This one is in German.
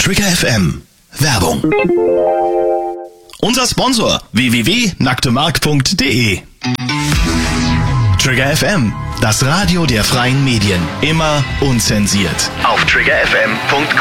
Trigger FM. Werbung. Unser Sponsor www.nacktemarkt.de. Trigger FM, das Radio der freien Medien. Immer unzensiert. Auf triggerfm.com.